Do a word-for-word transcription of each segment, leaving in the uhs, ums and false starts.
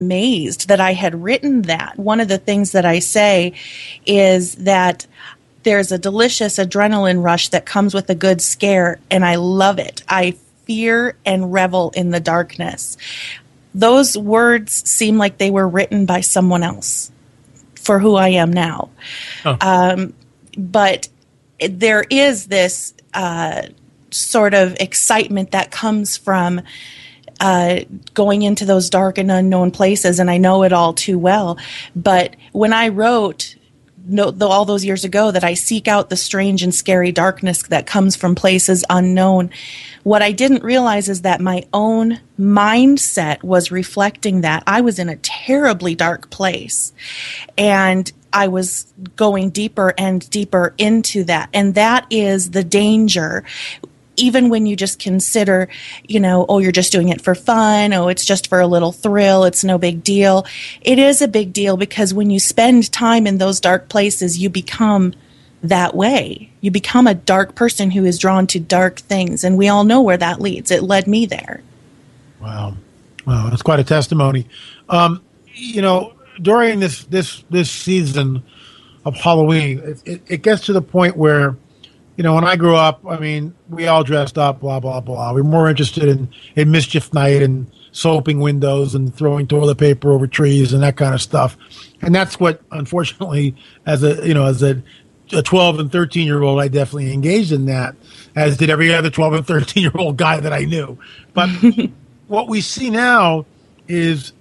amazed that I had written that. One of the things that I say is that there's a delicious adrenaline rush that comes with a good scare, and I love it. I fear and revel in the darkness. Those words seem like they were written by someone else for who I am now. Oh. Um, but there is this uh, sort of excitement that comes from Uh, going into those dark and unknown places, and I know it all too well. But when I wrote no, the, all those years ago that I seek out the strange and scary darkness that comes from places unknown, what I didn't realize is that my own mindset was reflecting that. I was in a terribly dark place, and I was going deeper and deeper into that. And that is the danger. Even when you just consider, you know, oh, you're just doing it for fun. Oh, it's just for a little thrill. It's no big deal. It is a big deal, because when you spend time in those dark places, you become that way. You become a dark person who is drawn to dark things. And we all know where that leads. It led me there. Wow. Wow. That's quite a testimony. Um, you know, during this, this, this season of Halloween, it, it, it gets to the point where, you know, when I grew up, I mean, we all dressed up, blah, blah, blah. We were more interested in, in Mischief Night and soaping windows and throwing toilet paper over trees and that kind of stuff. And that's what, unfortunately, as a, you know, as a, a twelve and thirteen year old, I definitely engaged in that, as did every other twelve and thirteen year old guy that I knew. But what we see now is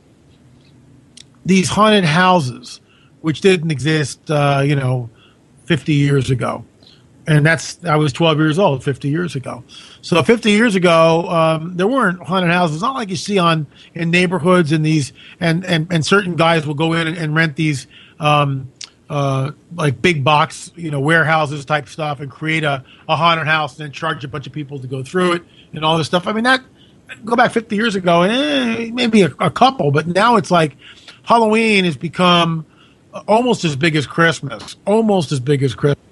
these haunted houses, which didn't exist, uh, you know, fifty years ago. And that's, I was twelve years old fifty years ago. So fifty years ago, um, there weren't haunted houses. Not like you see on in neighborhoods and these, and, and, and certain guys will go in and, and rent these, um, uh, like big box, you know, warehouses type stuff, and create a, a haunted house and then charge a bunch of people to go through it and all this stuff. I mean, that, go back fifty years ago, and eh, maybe a, a couple, but now it's like Halloween has become almost as big as Christmas, almost as big as Christmas.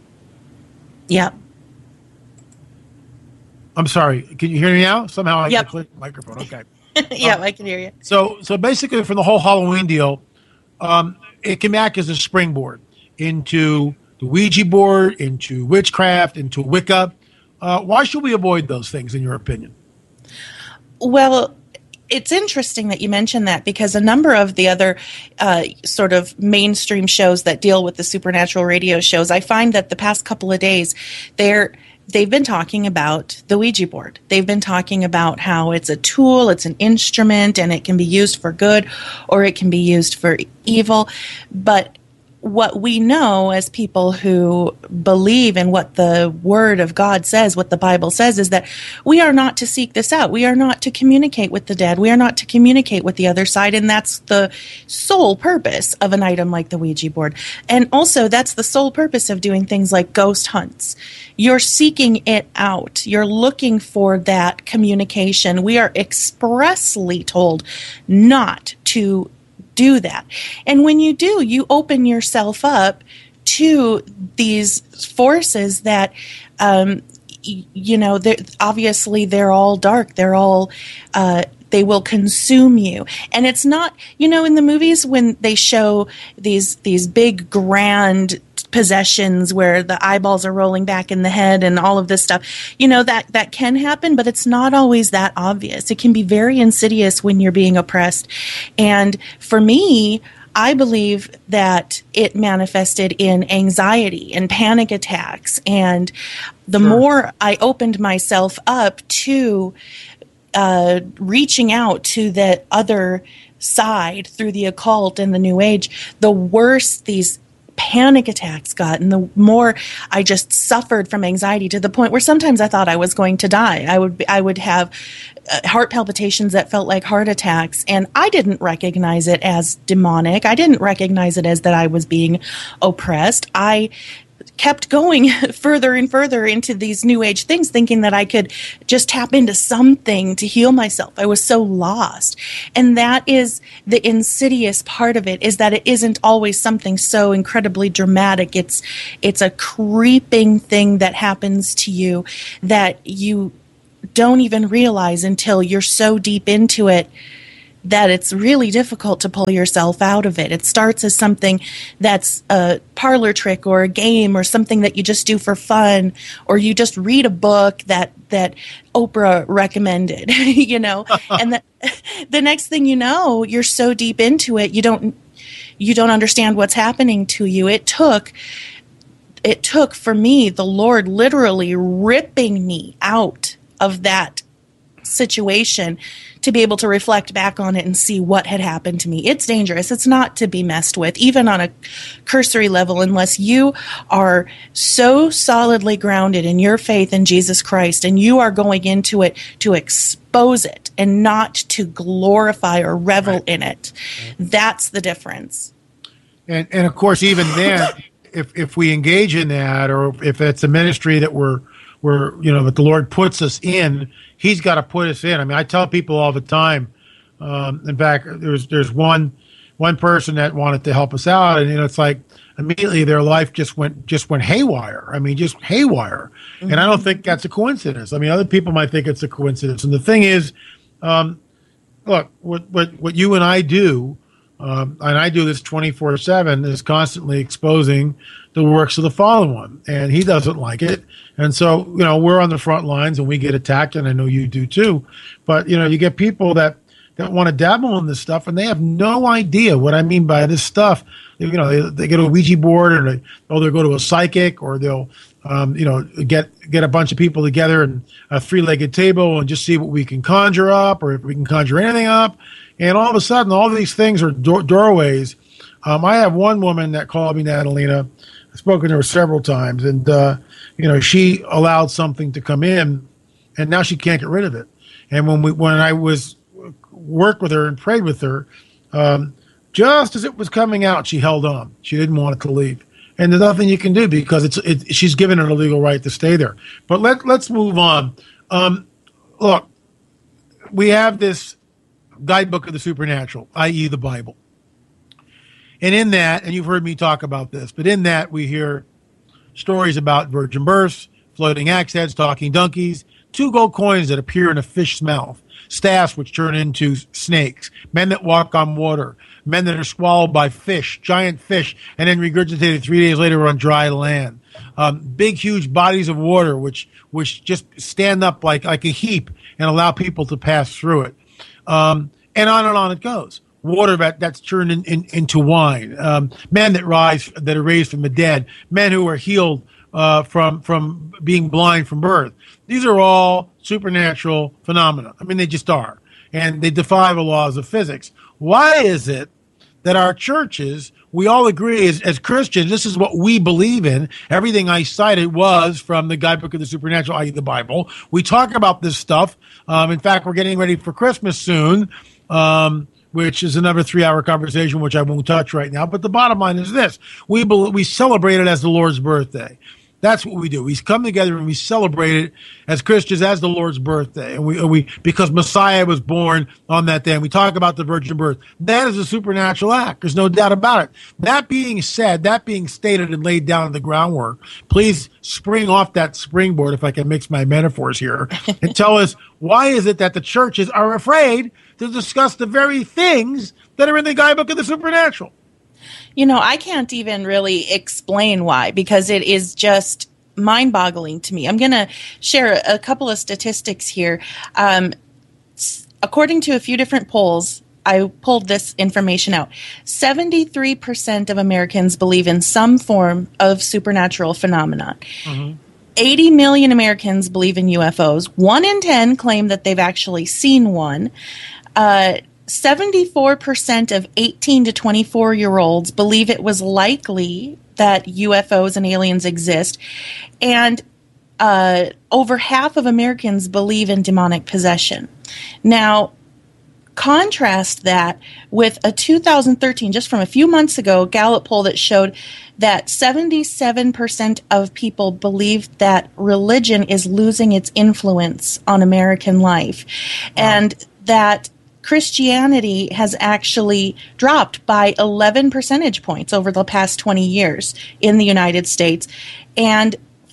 Yeah. I'm sorry. Can you hear me now? Somehow I yep. clicked the microphone. Okay. yeah, um, I can hear you. So, so basically, for the whole Halloween deal, um, it can act as a springboard into the Ouija board, into witchcraft, into Wicca. Uh, why should we avoid those things, in your opinion? Well, it's interesting that you mentioned that, because a number of the other uh, sort of mainstream shows that deal with the supernatural radio shows, I find that the past couple of days, they're they've been talking about the Ouija board. They've been talking about how it's a tool, it's an instrument, and it can be used for good or it can be used for evil. But what we know as people who believe in what the Word of God says, what the Bible says, is that we are not to seek this out. We are not to communicate with the dead. We are not to communicate with the other side. And that's the sole purpose of an item like the Ouija board. And also, that's the sole purpose of doing things like ghost hunts. You're seeking it out. You're looking for that communication. We are expressly told not to do that. And when you do, you open yourself up to these forces that, um, y- you know, they're, obviously they're all dark. They're all, uh, they will consume you. And it's not, you know, in the movies when they show these, these big grand possessions where the eyeballs are rolling back in the head and all of this stuff, you know, that that can happen, but it's not always that obvious. It can be very insidious when you're being oppressed. And for me, I believe that it manifested in anxiety and panic attacks. And the sure. more I opened myself up to uh, reaching out to the other side through the occult and the New Age, the worse these panic attacks got, and the more I just suffered from anxiety, to the point where sometimes I thought I was going to die. I would I would have uh, heart palpitations that felt like heart attacks, and I didn't recognize it as demonic. I didn't recognize it as that I was being oppressed. I kept going further and further into these New Age things, thinking that I could just tap into something to heal myself. I was so lost. And that is the insidious part of it, is that it isn't always something so incredibly dramatic. It's it's a creeping thing that happens to you that you don't even realize until you're so deep into it that it's really difficult to pull yourself out of it. It starts as something that's a parlor trick or a game or something that you just do for fun, or you just read a book that, that Oprah recommended, you know, and the, the next thing you know, you're so deep into it, you don't, you don't understand what's happening to you. It took, it took for me, the Lord literally ripping me out of that situation to be able to reflect back on it and see what had happened to me. It's dangerous. It's not to be messed with, even on a cursory level, unless you are so solidly grounded in your faith in Jesus Christ and you are going into it to expose it and not to glorify or revel right. in it. That's the difference. And and of course, even then, if if we engage in that, or if it's a ministry that we're we're you know that the Lord puts us in, He's got to put us in. I mean, I tell people all the time. Um, in fact, there's there's one one person that wanted to help us out, and you know, it's like immediately their life just went just went haywire. I mean, just haywire. Mm-hmm. And I don't think that's a coincidence. I mean, other people might think it's a coincidence. And the thing is, um, look, what what what you and I do. Um, and I do this twenty-four seven, is constantly exposing the works of the fallen one, and he doesn't like it. And so, you know, we're on the front lines and we get attacked, and I know you do too. But, you know, you get people that, that want to dabble in this stuff, and they have no idea what I mean by this stuff. You know, they, they get a Ouija board, or they, or they'll go to a psychic, or they'll, um, you know, get get a bunch of people together and a three-legged table and just see what we can conjure up, or if we can conjure anything up. And all of a sudden, all these things are door- doorways. Um, I have one woman that called me, Natalina. I've spoken to her several times, and uh, you know, she allowed something to come in, and now she can't get rid of it. And when we, when I was worked with her and prayed with her, um, just as it was coming out, she held on. She didn't want it to leave, and there's nothing you can do because it's it, she's given her the legal right to stay there. But let let's move on. Um, look, we have this guidebook of the supernatural, that is the Bible. And in that, and you've heard me talk about this, but in that we hear stories about virgin births, floating axe heads, talking donkeys, two gold coins that appear in a fish's mouth, staffs which turn into snakes, men that walk on water, men that are swallowed by fish, giant fish, and then regurgitated three days later on dry land. Um, big, huge bodies of water which which just stand up like, like a heap and allow people to pass through it. Um, and on and on it goes. Water that, that's turned in, in, into wine. Um, men that rise, that are raised from the dead. Men who are healed uh, from from being blind from birth. These are all supernatural phenomena. I mean, they just are, and they defy the laws of physics. Why is it that our churches, we all agree as, as Christians, this is what we believe in? Everything I cited was from the Guidebook of the Supernatural, that is the Bible. We talk about this stuff. Um, in fact, we're getting ready for Christmas soon, um, which is another three-hour conversation, which I won't touch right now. But the bottom line is this. We be- we celebrate it as the Lord's birthday. That's what we do. We come together and we celebrate it as Christians as the Lord's birthday. And we, we because Messiah was born on that day. And we talk about the virgin birth. That is a supernatural act. There's no doubt about it. That being said, that being stated and laid down in the groundwork, please spring off that springboard, if I can mix my metaphors here, and tell us, why is it that the churches are afraid to discuss the very things that are in the Guidebook of the Supernatural? You know, I can't even really explain why, because it is just mind-boggling to me. I'm going to share a couple of statistics here. Um, according to a few different polls, I pulled this information out. seventy-three percent of Americans believe in some form of supernatural phenomenon. Mm-hmm. eighty million Americans believe in U F Os. One in ten claim that they've actually seen one. Uh, seventy-four percent of eighteen to twenty-four-year-olds believe it was likely that U F Os and aliens exist. And uh, over half of Americans believe in demonic possession. Now, contrast that with a two thousand thirteen, just from a few months ago, Gallup poll that showed that seventy-seven percent of people believe that religion is losing its influence on American life. Wow. And that Christianity has actually dropped by eleven percentage points over the past twenty years in the United States. And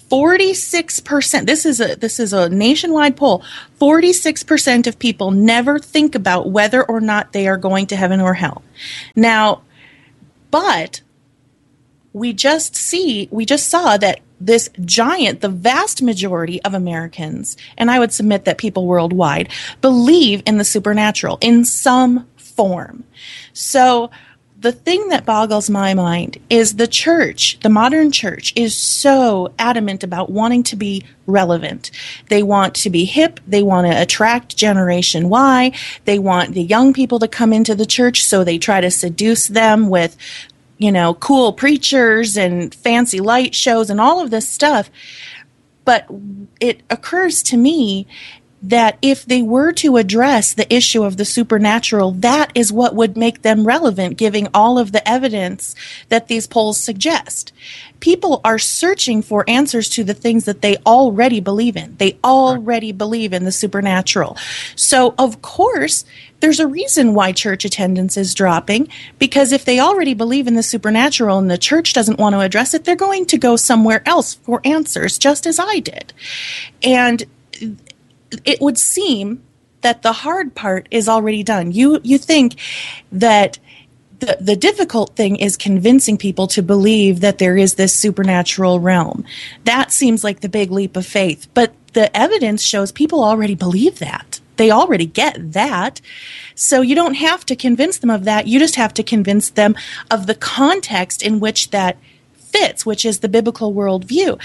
forty-six percent, this is a this is a nationwide poll, forty-six percent of people never think about whether or not they are going to heaven or hell. Now, but we just see, we just saw that this giant, the vast majority of Americans, and I would submit that people worldwide, believe in the supernatural in some form. So the thing that boggles my mind is the church, the modern church, is so adamant about wanting to be relevant. They want to be hip. They want to attract Generation Y. They want the young people to come into the church, so they try to seduce them with, you know, cool preachers and fancy light shows and all of this stuff. But it occurs to me that if they were to address the issue of the supernatural, that is what would make them relevant, giving all of the evidence that these polls suggest. People are searching for answers to the things that they already believe in. They already believe in the supernatural. So, of course, there's a reason why church attendance is dropping, because if they already believe in the supernatural and the church doesn't want to address it, they're going to go somewhere else for answers, just as I did. And it would seem that the hard part is already done. You you think that the the difficult thing is convincing people to believe that there is this supernatural realm. That seems like the big leap of faith. But the evidence shows people already believe that. They already get that. So you don't have to convince them of that. You just have to convince them of the context in which that fits, which is the biblical worldview.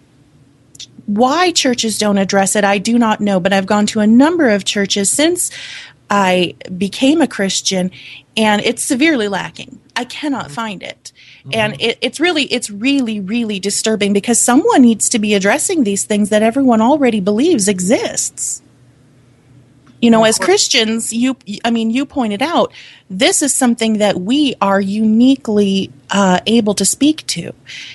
Why churches don't address it, I do not know, but I've gone to a number of churches since I became a Christian, and it's severely lacking. I cannot find it. Mm-hmm. And it, it's really, it's really, really disturbing, because someone needs to be addressing these things that everyone already believes exists. You know, as Christians, you, I mean, you pointed out, this is something that we are uniquely uh, able to speak to,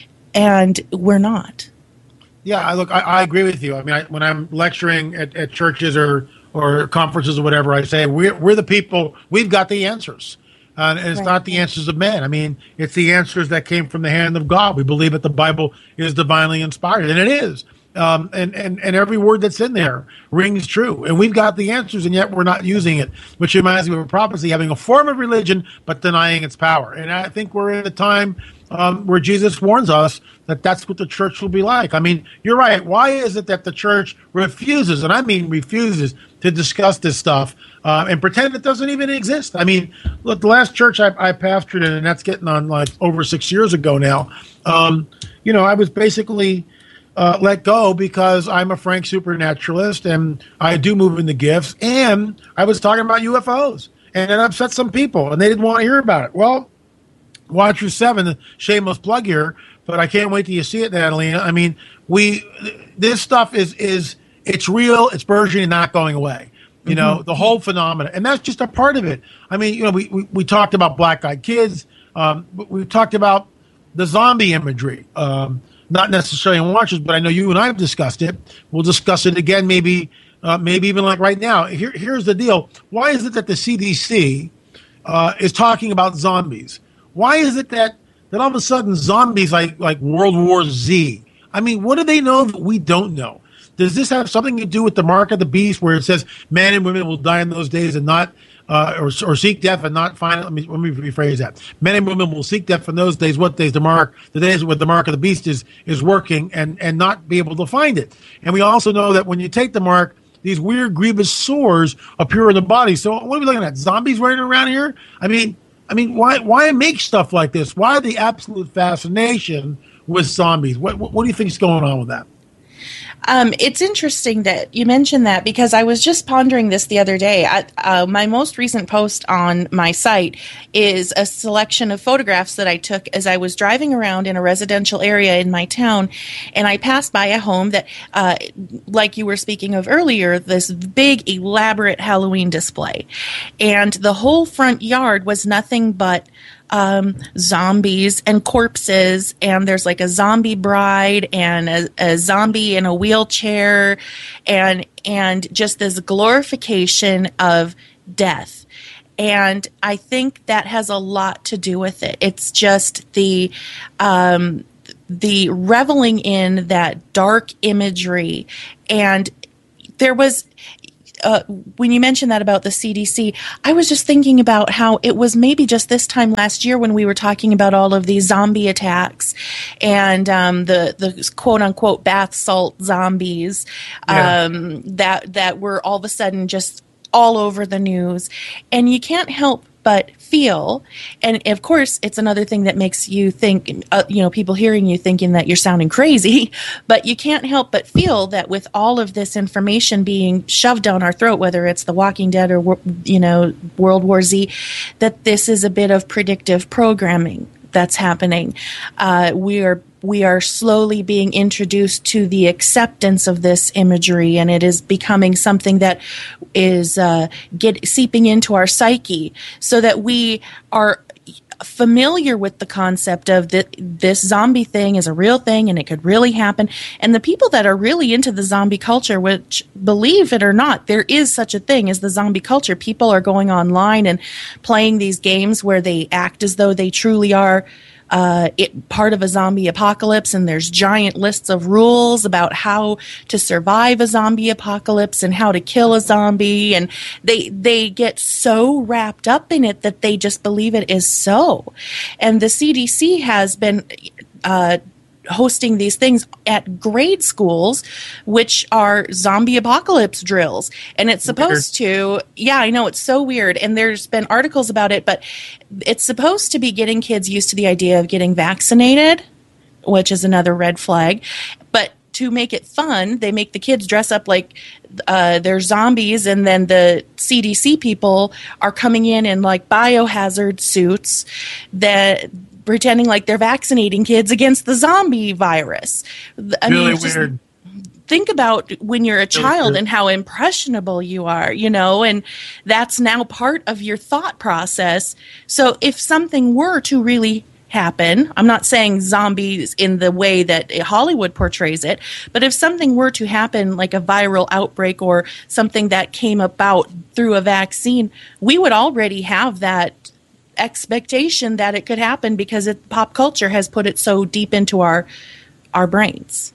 and we're not. Yeah, look, I, I agree with you. I mean, I, when I'm lecturing at, at churches or, or conferences or whatever, I say we're we're the people. We've got the answers, uh, and it's right. Not the answers of men. I mean, it's the answers that came from the hand of God. We believe that the Bible is divinely inspired, and it is. Um, and, and, and every word that's in there rings true. And we've got the answers, and yet we're not using it, which reminds me of a prophecy, having a form of religion but denying its power. And I think we're in a time um, where Jesus warns us that that's what the church will be like. I mean, you're right. Why is it that the church refuses, and I mean refuses, to discuss this stuff uh, and pretend it doesn't even exist? I mean, look, the last church I, I pastored in, and that's getting on like over six years ago now, um, you know, I was basically Uh, let go because I'm a frank supernaturalist and I do move in the gifts. And I was talking about U F Os, and it upset some people and they didn't want to hear about it. Well, Watcher seven, shameless plug here, but I can't wait till you see it, Natalina. I mean, we this stuff is is it's real, it's burgeoning, not going away. You know, mm-hmm. the whole phenomena, and that's just a part of it. I mean, you know, we we, we talked about black-eyed kids. Um, we talked about the zombie imagery. Um, Not necessarily in Watchers, but I know you and I have discussed it. We'll discuss it again, maybe, uh, maybe even like right now. Here, here's the deal: why is it that the C D C uh, is talking about zombies? Why is it that that all of a sudden zombies like like World War Z? I mean, what do they know that we don't know? Does this have something to do with the mark of the beast, where it says men and women will die in those days and not? Uh, or, or seek death and not find it. Let me, let me rephrase that. Men and women will seek death in those days. What days? The mark, the days where the mark of the beast is is working and, and not be able to find it. And we also know that when you take the mark, these weird grievous sores appear in the body. So what are we looking at? Zombies running around here? I mean, I mean, why why make stuff like this? Why the absolute fascination with zombies? What what, what do you think is going on with that? Um, it's interesting that you mentioned that, because I was just pondering this the other day. I, uh, my most recent post on my site is a selection of photographs that I took as I was driving around in a residential area in my town, and I passed by a home that, uh, like you were speaking of earlier, this big elaborate Halloween display. And the whole front yard was nothing but Um, zombies and corpses, and there's like a zombie bride and a, a zombie in a wheelchair, and and just this glorification of death. And I think that has a lot to do with it. It's just the um, the reveling in that dark imagery. And there was, uh, when you mentioned that about the C D C, I was just thinking about how it was maybe just this time last year when we were talking about all of these zombie attacks and um, the the quote unquote bath salt zombies Yeah. um, that that were all of a sudden just all over the news, and you can't help but feel, and of course it's another thing that makes you think, uh, you know, people hearing you thinking that you're sounding crazy, but you can't help but feel that with all of this information being shoved down our throat, whether it's The Walking Dead or, you know, World War Z, that this is a bit of predictive programming that's happening. Uh, we are we are slowly being introduced to the acceptance of this imagery, and it is becoming something that is uh, get seeping into our psyche, so that we are familiar with the concept of that this zombie thing is a real thing and it could really happen. And the people that are really into the zombie culture, which, believe it or not, there is such a thing as the zombie culture. People are going online and playing these games where they act as though they truly are Uh, it, part of a zombie apocalypse, and there's giant lists of rules about how to survive a zombie apocalypse and how to kill a zombie, and they they get so wrapped up in it that they just believe it is so. And the C D C has been uh, hosting these things at grade schools, which are zombie apocalypse drills, and it's supposed to, yeah, I know, it's so weird, and there's been articles about it, but it's supposed to be getting kids used to the idea of getting vaccinated, which is another red flag. But to make it fun, they make the kids dress up like uh, they're zombies, and then the C D C people are coming in in like biohazard suits that pretending like they're vaccinating kids against the zombie virus. I really mean, just weird. Think about when you're a child Really and how impressionable you are, you know, and that's now part of your thought process. So if something were to really happen, I'm not saying zombies in the way that Hollywood portrays it, but if something were to happen, like a viral outbreak or something that came about through a vaccine, we would already have that expectation that it could happen because it, pop culture has put it so deep into our our brains.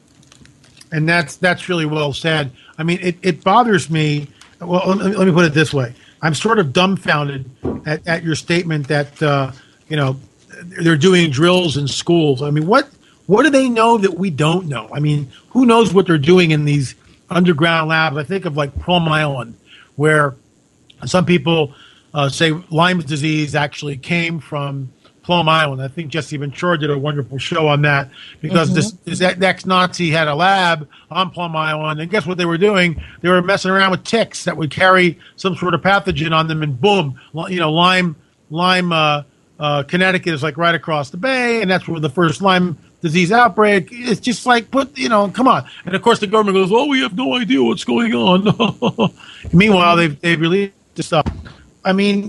And that's that's really well said. I mean, it, it bothers me. Well, let me, let me put it this way. I'm sort of dumbfounded at, at your statement that, uh, you know, they're doing drills in schools. I mean, what what do they know that we don't know? I mean, who knows what they're doing in these underground labs? I think of like Plum Island, where some people uh, say Lyme's disease actually came from Plum Island. I think Jesse Ventura did a wonderful show on that because mm-hmm. this, this ex-Nazi had a lab on Plum Island, and guess what they were doing? They were messing around with ticks that would carry some sort of pathogen on them, and boom, you know, Lyme, Lyme, uh, uh, Connecticut is like right across the bay, and that's where the first Lyme disease outbreak. It's just like, put, you know, come on. And of course, the government goes, "Oh, we have no idea what's going on." Meanwhile, they've they've released this stuff. I mean,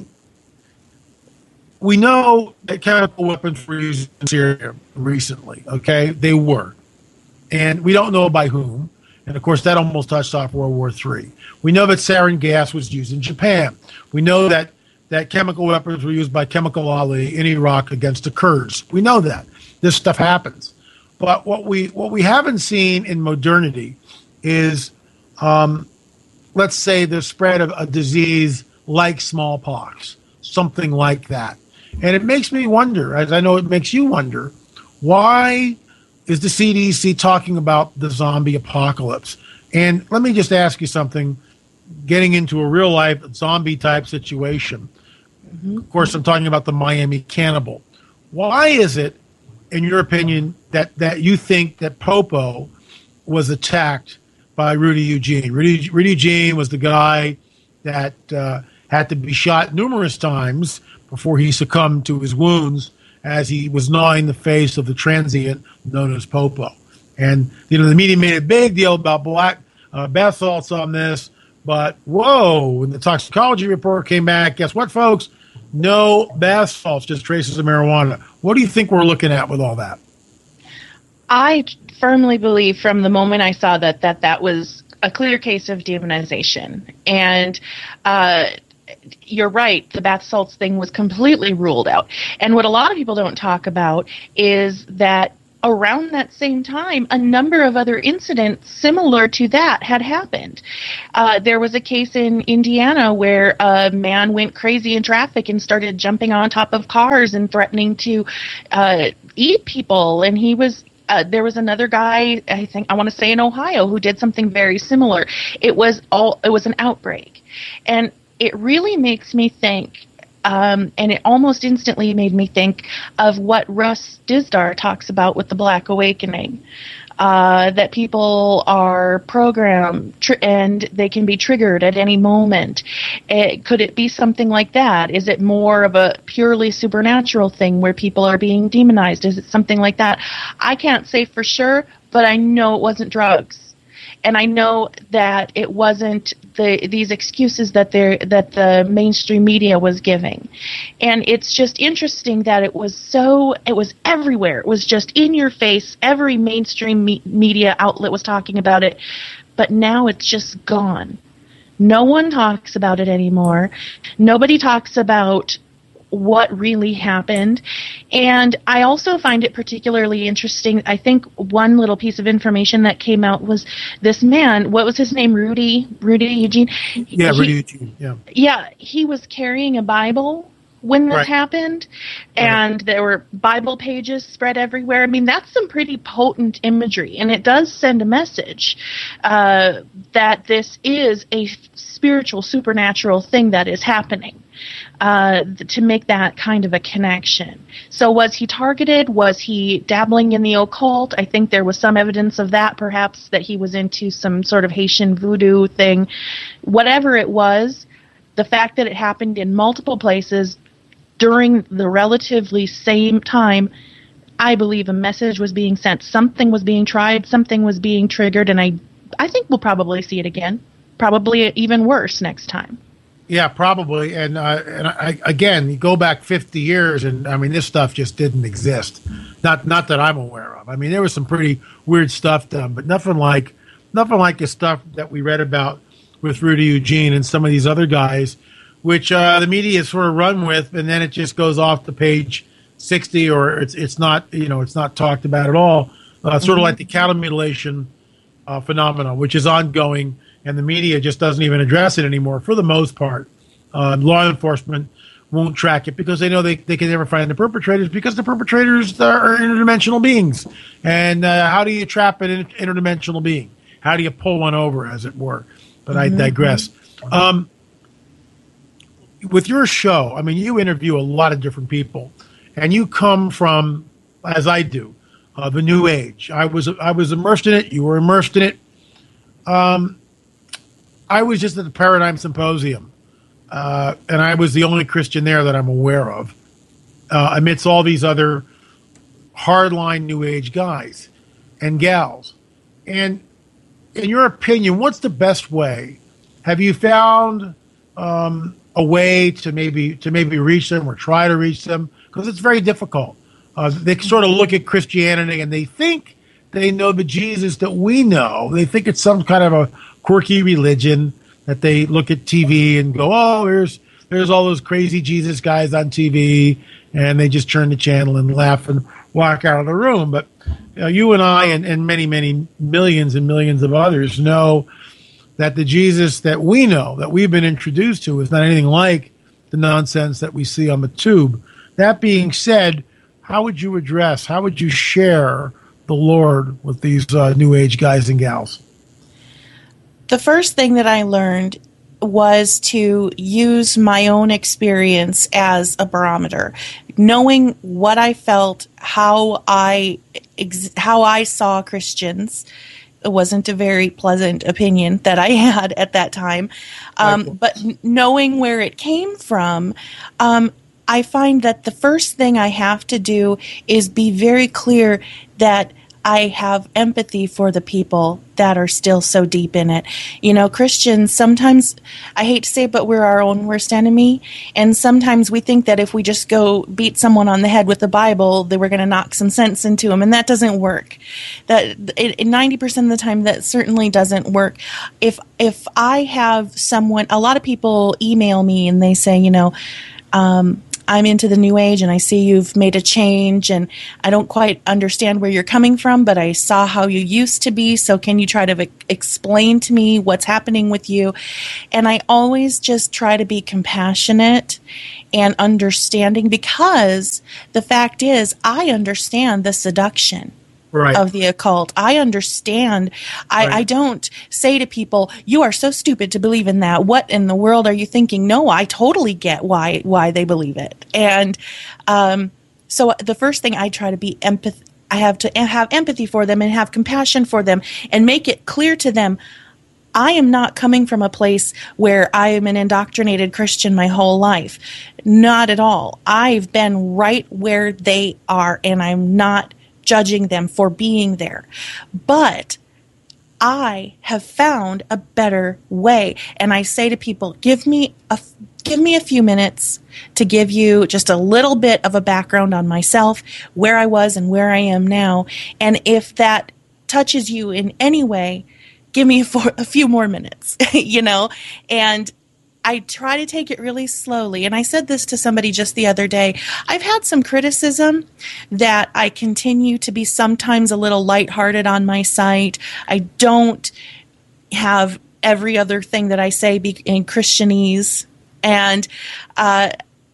we know that chemical weapons were used in Syria recently, okay? They were. And we don't know by whom. And, of course, that almost touched off World War Three. We know that sarin gas was used in Japan. We know that, that chemical weapons were used by Chemical Ali in Iraq against the Kurds. We know that. This stuff happens. But what we what we haven't seen in modernity is, um, let's say, the spread of a disease like smallpox, something like that. And it makes me wonder, as I know it makes you wonder, why is the C D C talking about the zombie apocalypse? And let me just ask you something, getting into a real life zombie type situation. Mm-hmm. Of course, I'm talking about the Miami cannibal. Why is it, in your opinion, that, that you think that Popo was attacked by Rudy Eugene? Rudy, Rudy Eugene was the guy that uh, had to be shot numerous times before he succumbed to his wounds as he was gnawing the face of the transient known as Popo. And, you know, the media made a big deal about black uh, bath salts on this, but whoa, when the toxicology report came back, guess what, folks? No bath salts, just traces of marijuana. What do you think we're looking at with all that? I firmly believe from the moment I saw that that, that was a clear case of demonization. And uh you're right, the bath salts thing was completely ruled out. And what a lot of people don't talk about is that around that same time, a number of other incidents similar to that had happened. Uh, there was a case in Indiana where a man went crazy in traffic and started jumping on top of cars and threatening to uh, eat people. And he was uh, there was another guy, I think I want to say in Ohio, who did something very similar. It was all it was an outbreak, and it really makes me think. Um, and it almost instantly made me think of what Russ Dizdar talks about with the Black Awakening, uh, that people are programmed tr- and they can be triggered at any moment. It, could it be something like that? Is it more of a purely supernatural thing where people are being demonized? Is it something like that? I can't say for sure, but I know it wasn't drugs. And I know that it wasn't the these excuses that they that the mainstream media was giving. And it's just interesting that it was so it was everywhere. It was just in your face. Every mainstream me- media outlet was talking about it. But now it's just gone. No one talks about it anymore. Nobody talks about what really happened. And I also find it particularly interesting. I think one little piece of information that came out was this man, what was his name? Rudy, Rudy Eugene? Yeah, he, Rudy Eugene, yeah. Yeah, he was carrying a Bible when this right. happened, and right. there were Bible pages spread everywhere. I mean, that's some pretty potent imagery, and it does send a message uh, that this is a spiritual, supernatural thing that is happening. Uh, to make that kind of a connection. So was he targeted? Was he dabbling in the occult? I think there was some evidence of that, perhaps that he was into some sort of Haitian voodoo thing. Whatever it was, the fact that it happened in multiple places during the relatively same time, I believe a message was being sent. Something was being tried, something was being triggered, and I, I think we'll probably see it again. Probably even worse next time. Yeah, probably. And uh, and I, again, you go back fifty years, and I mean, this stuff just didn't exist. Not not that I'm aware of. I mean, there was some pretty weird stuff done, but nothing like nothing like the stuff that we read about with Rudy Eugene and some of these other guys, which uh, the media sort of run with, and then it just goes off to page sixty, or it's it's not you know it's not talked about at all. Uh, sort of like the cattle mutilation uh, phenomenon, which is ongoing. And the media just doesn't even address it anymore for the most part. Uh, law enforcement won't track it because they know they, they can never find the perpetrators because the perpetrators are interdimensional beings. And uh, how do you trap an interdimensional being? How do you pull one over, as it were? But mm-hmm. I digress. Um, with your show, I mean, you interview a lot of different people. And you come from, as I do, uh, the New Age. I was I was immersed in it. You were immersed in it. Um. I was just at the Paradigm Symposium, uh, and I was the only Christian there that I'm aware of, uh, amidst all these other hardline New Age guys and gals. And in your opinion, what's the best way? Have you found um, a way to maybe to maybe reach them or try to reach them? Because it's very difficult. Uh, they sort of look at Christianity and they think they know the Jesus that we know. They think it's some kind of a quirky religion that they look at T V and go, oh, there's there's all those crazy Jesus guys on T V, and they just turn the channel and laugh and walk out of the room. But you know, you and I and, and many, many millions and millions of others know that the Jesus that we know, that we've been introduced to, is not anything like the nonsense that we see on the tube. That being said, how would you address, how would you share the Lord with these uh, New Age guys and gals? The first thing that I learned was to use my own experience as a barometer, knowing what I felt, how I ex- how I saw Christians. It wasn't a very pleasant opinion that I had at that time, um, but knowing where it came from, um, I find that the first thing I have to do is be very clear that I have empathy for the people that are still so deep in it. You know, Christians, sometimes, I hate to say it, but we're our own worst enemy. And sometimes we think that if we just go beat someone on the head with the Bible, that we're going to knock some sense into them. And that doesn't work. That it, ninety percent of the time, that certainly doesn't work. If, if I have someone, a lot of people email me and they say, you know, um, I'm into the New Age and I see you've made a change and I don't quite understand where you're coming from, but I saw how you used to be. So can you try to v- explain to me what's happening with you? And I always just try to be compassionate and understanding, because the fact is I understand the seduction. Right. Of the occult. I understand. I, right. I don't say to people, you are so stupid to believe in that. What in the world are you thinking? No, I totally get why why they believe it. And um, so the first thing I try to be empath. I have to have empathy for them and have compassion for them and make it clear to them, I am not coming from a place where I am an indoctrinated Christian my whole life. Not at all. I've been right where they are, and I'm not judging them for being there. But I have found a better way. And I say to people, give me a, give me a few minutes to give you just a little bit of a background on myself, where I was and where I am now. And if that touches you in any way, give me a, for, a few more minutes, you know? And I try to take it really slowly. And I said this to somebody just the other day. I've had some criticism that I continue to be sometimes a little lighthearted on my site. I don't have every other thing that I say be in Christianese. And uh,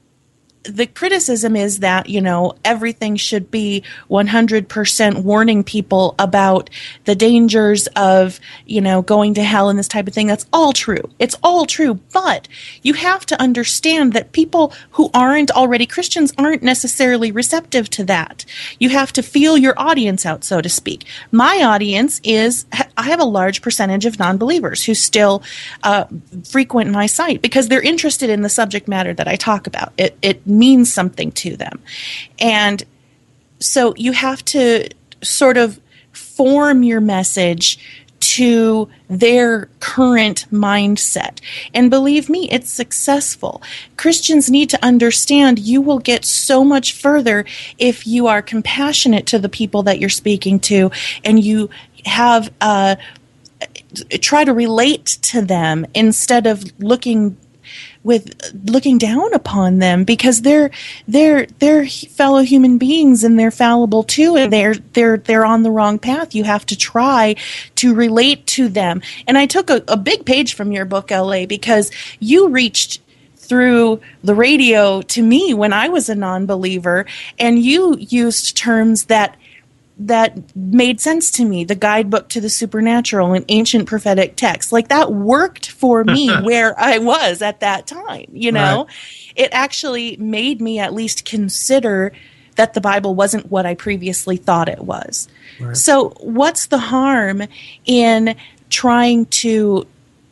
the criticism is that, you know, everything should be one hundred percent warning people about the dangers of, you know, going to hell and this type of thing. That's all true. It's all true. But you have to understand that people who aren't already Christians aren't necessarily receptive to that. You have to feel your audience out, so to speak. My audience is, I have a large percentage of non-believers who still uh, frequent my site because they're interested in the subject matter that I talk about. It, it means something to them. And so you have to sort of form your message to their current mindset. And believe me, it's successful. Christians need to understand you will get so much further if you are compassionate to the people that you're speaking to and you have uh, try to relate to them instead of looking with looking down upon them, because they're they're they're fellow human beings and they're fallible too, and they're they're they're on the wrong path. You have to try to relate to them. And I took a, a big page from your book, L A, because you reached through the radio to me when I was a non-believer, and you used terms that that made sense to me. The guidebook to the supernatural and ancient prophetic texts, like that worked for me where I was at that time. You know, right. It actually made me at least consider that the Bible wasn't what I previously thought it was. Right. So what's the harm in trying to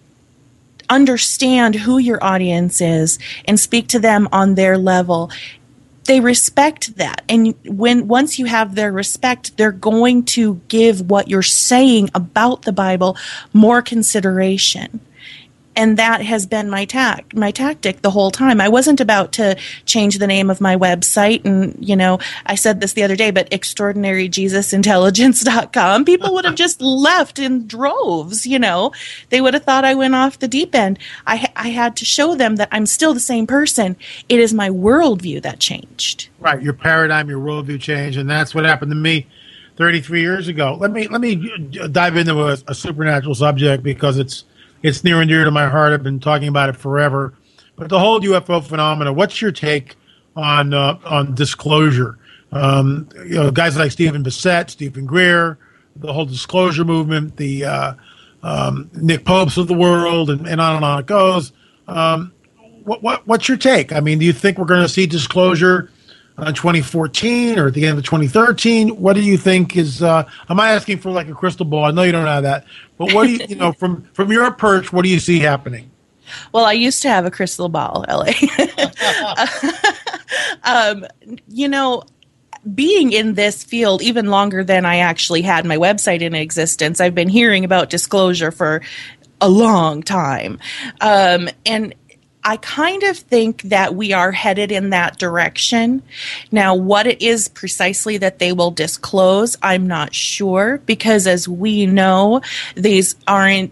understand who your audience is and speak to them on their level? They respect that. And when once you have their respect, they're going to give what you're saying about the Bible more consideration. And that has been my tac- my tactic the whole time. I wasn't about to change the name of my website. And, you know, I said this the other day, but extraordinary jesus intelligence dot com, people would have just left in droves, you know. They would have thought I went off the deep end. I, ha- I had to show them that I'm still the same person. It is my worldview that changed. Right. Your paradigm, your worldview changed. And that's what happened to me thirty-three years ago. Let me, let me dive into a, a supernatural subject because it's, It's near and dear to my heart. I've been talking about it forever. But the whole U F O phenomena, what's your take on uh, on disclosure? Um, you know, guys like Stephen Bissett, Stephen Greer, the whole disclosure movement, the uh, um, Nick Popes of the world, and, and on and on it goes. Um, what, what what's your take? I mean, do you think we're going to see disclosure in twenty fourteen or at the end of twenty thirteen? What do you think is? Uh, I'm not asking for like a crystal ball. I know you don't have that, but what do you, you know, from from your perch, what do you see happening? Well, I used to have a crystal ball, L A. um, you know, being in this field even longer than I actually had my website in existence, I've been hearing about disclosure for a long time, um, and I kind of think that we are headed in that direction. Now, what it is precisely that they will disclose, I'm not sure, because as we know, these aren't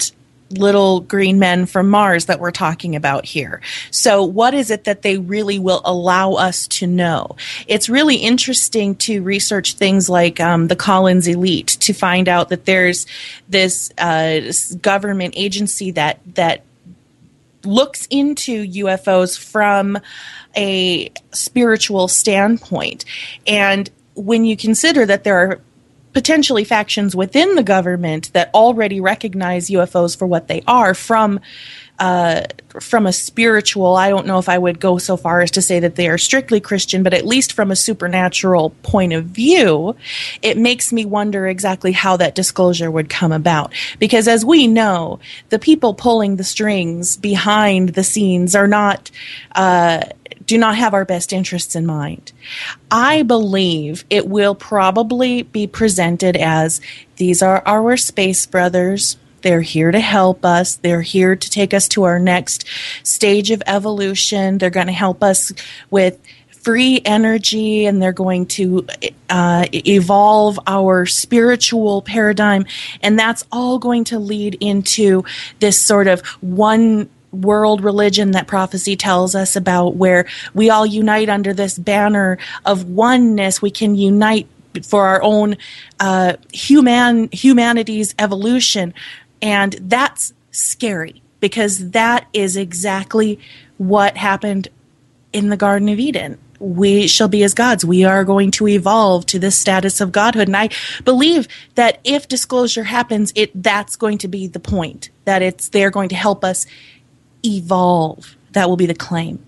little green men from Mars that we're talking about here. So what is it that they really will allow us to know? It's really interesting to research things like um, the Collins Elite to find out that there's this uh, government agency that that looks into U F Os from a spiritual standpoint. And when you consider that there are potentially factions within the government that already recognize U F Os for what they are from uh, from a spiritual, I don't know if I would go so far as to say that they are strictly Christian, but at least from a supernatural point of view, it makes me wonder exactly how that disclosure would come about. Because as we know, the people pulling the strings behind the scenes are not uh, do not have our best interests in mind. I believe it will probably be presented as, these are our space brothers. They're here to help us. They're here to take us to our next stage of evolution. They're going to help us with free energy, and they're going to uh, evolve our spiritual paradigm. And that's all going to lead into this sort of one world religion that prophecy tells us about, where we all unite under this banner of oneness. We can unite for our own uh, human humanity's evolution. And that's scary, because that is exactly what happened in the Garden of Eden. We shall be as gods. We are going to evolve to this status of godhood. And I believe that if disclosure happens, it that's going to be the point, that it's they're going to help us evolve. That will be the claim.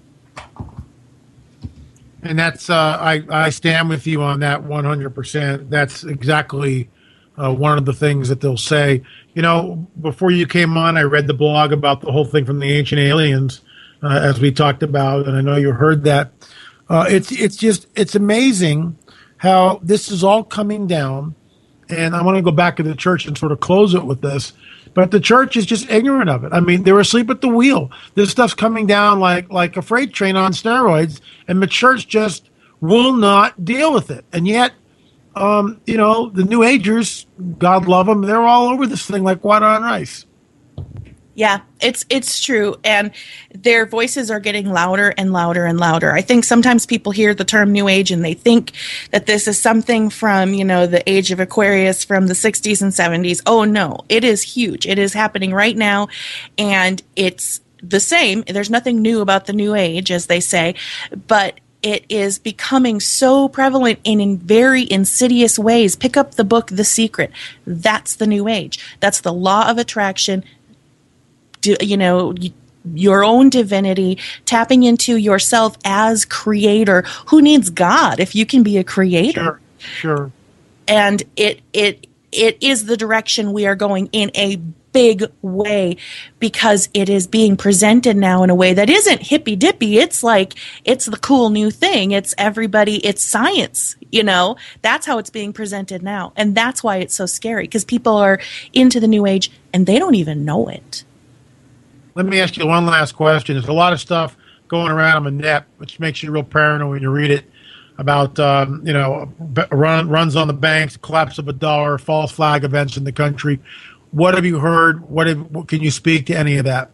And that's, uh, I, I stand with you on that one hundred percent. That's exactly uh, one of the things that they'll say. You know, before you came on, I read the blog about the whole thing from the Ancient Aliens, uh, as we talked about, and I know you heard that. Uh, it's it's just, it's amazing how this is all coming down. And I want to go back to the church and sort of close it with this. But the church is just ignorant of it. I mean, they're asleep at the wheel. This stuff's coming down like like a freight train on steroids, and the church just will not deal with it. And yet, um, you know, the New Agers, God love them, they're all over this thing like water on rice. Yeah, it's it's true. And their voices are getting louder and louder and louder. I think sometimes people hear the term New Age and they think that this is something from, you know, the age of Aquarius from the sixties and seventies. Oh, no, it is huge. It is happening right now. And it's the same. There's nothing new about the New Age, as they say, but it is becoming so prevalent in, in very insidious ways. Pick up the book, The Secret. That's the New Age. That's the law of attraction. Do, you know, your own divinity, tapping into yourself as creator. Who needs God if you can be a creator? Sure, sure. And it it it is the direction we are going in a big way, because it is being presented now in a way that isn't hippy dippy. It's like, it's the cool new thing. It's everybody, it's science, you know, that's how it's being presented now. And that's why it's so scary, because people are into the New Age and they don't even know it. Let me ask you one last question. There's a lot of stuff going around on the net, which makes you real paranoid when you read it, about, um, you know, run, runs on the banks, collapse of a dollar, false flag events in the country. What have you heard? What, have, what can you speak to any of that?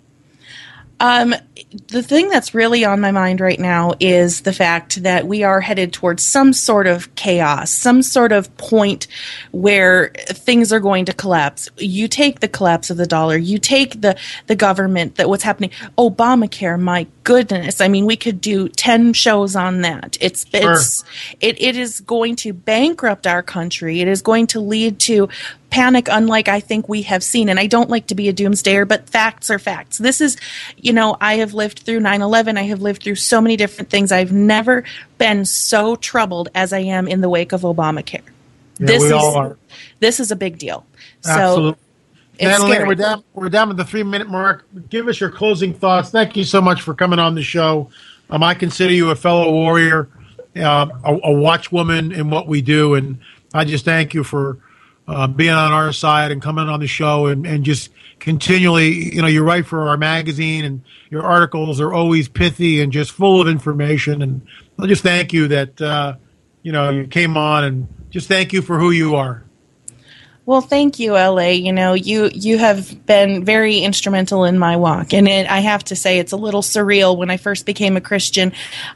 Um, the thing that's really on my mind right now is the fact that we are headed towards some sort of chaos, some sort of point where things are going to collapse. You take the collapse of the dollar, you take the, the government, that what's happening, Obamacare, my goodness. I mean, we could do ten shows on that. It's, Sure. it's, it, it is going to bankrupt our country. It is going to lead to panic unlike I think we have seen. And I don't like to be a doomsdayer, but facts are facts. This is, you know, I have lived through nine eleven. I have lived through so many different things. I've never been so troubled as I am in the wake of Obamacare. Yeah, this we is all are. This is a big deal. So Absolutely. it's Natalie, scary. we're down, we're down at the three minute mark. Give us your closing thoughts. Thank you so much for coming on the show. Um, I consider you a fellow warrior, uh, a, a watchwoman in what we do. And I just thank you for uh, being on our side and coming on the show and, and just continually, you know, you write for our magazine and your articles are always pithy and just full of information. And I'll just thank you that, uh, you know, you came on, and just thank you for who you are. Well, thank you, L A. You know, you you have been very instrumental in my walk. And it, I have to say, it's a little surreal. When I first became a Christian,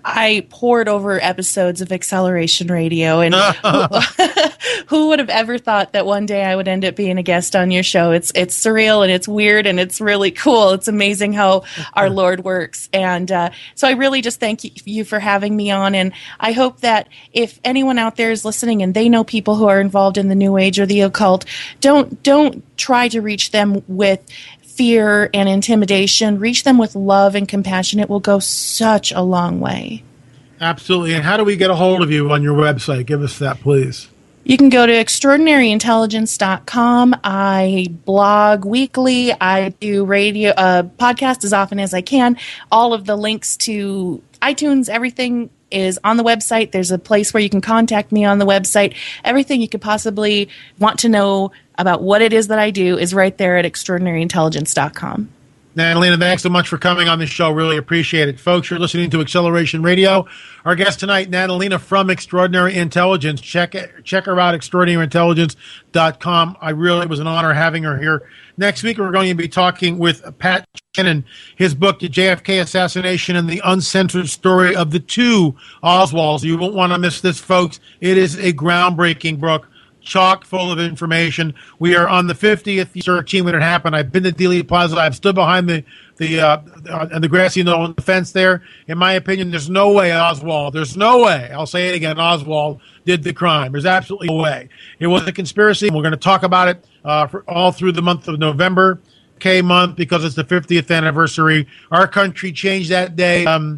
I poured over episodes of Acceleration Radio. And who, who would have ever thought that one day I would end up being a guest on your show? It's it's surreal and it's weird and it's really cool. It's amazing how our Lord works. And uh, so I really just thank you for having me on. And I hope that if anyone out there is listening and they know people who are involved in the New Age or the occult, Don't don't try to reach them with fear and intimidation. Reach them with love and compassion. It will go such a long way. Absolutely. And how do we get a hold of you on your website? Give us that, please. You can go to extraordinary intelligence dot com. I blog weekly. I do radio uh, podcast as often as I can. All of the links to iTunes, everything is on the website. There's a place where you can contact me on the website. Everything you could possibly want to know about what it is that I do is right there at extraordinary intelligence dot com. Natalina, thanks so much for coming on the show. Really appreciate it. Folks, you're listening to Acceleration Radio. Our guest tonight, Natalina from Extraordinary Intelligence. Check check her out, extraordinary intelligence dot com. I really, it was an honor having her here. Next week, we're going to be talking with Pat Shannon, his book, The J F K Assassination and the Uncensored Story of the Two Oswalds. You won't want to miss this, folks. It is a groundbreaking book, chock full of information. We are on the fiftieth thirteen when it happened. I've been to Dealey Plaza. I've stood behind the the uh, uh, the grassy knoll on the fence there. In my opinion, there's no way Oswald, there's no way, I'll say it again, Oswald did the crime. There's absolutely no way. It was a conspiracy. We're going to talk about it uh, for all through the month of November, K month, because it's the fiftieth anniversary. Our country changed that day. Um,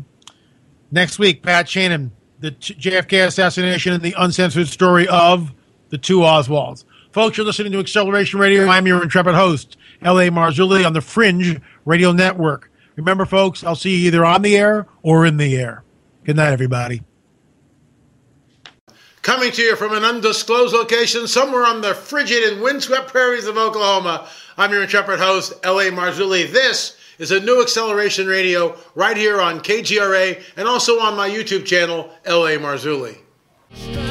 next week, Pat Shannon, the J F K assassination and the uncensored story of the two Oswalds. Folks, you're listening to Acceleration Radio. I'm your intrepid host, L A. Marzulli, on the Fringe Radio Network. Remember, folks, I'll see you either on the air or in the air. Good night, everybody. Coming to you from an undisclosed location somewhere on the frigid and windswept prairies of Oklahoma, I'm your intrepid host, L A. Marzulli. This is a new Acceleration Radio right here on K G R A and also on my YouTube channel, L A. Marzulli.